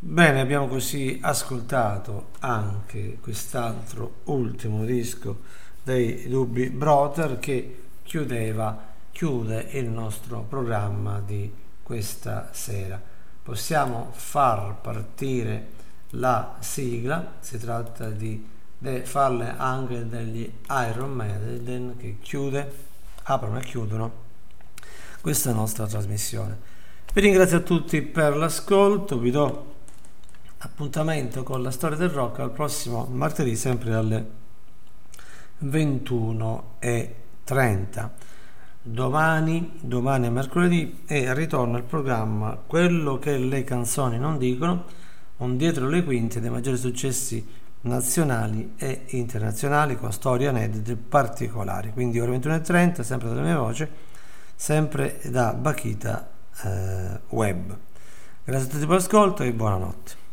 Bene, abbiamo così ascoltato anche quest'altro ultimo disco dei Doobie Brothers che chiude il nostro programma di questa sera. Possiamo far partire la sigla, si tratta di farle anche degli Iron Maiden che aprono e chiudono questa nostra trasmissione. Vi ringrazio a tutti per l'ascolto, vi do appuntamento con la storia del rock al prossimo martedì sempre alle 21:30. Domani è mercoledì e ritorna il programma Quello che le canzoni non dicono, un dietro le quinte dei maggiori successi nazionali e internazionali con storie aneddoti particolari. Quindi ore 21:30, sempre dalla mia voce, sempre da Bakita Web. Grazie a tutti per l'ascolto e buonanotte.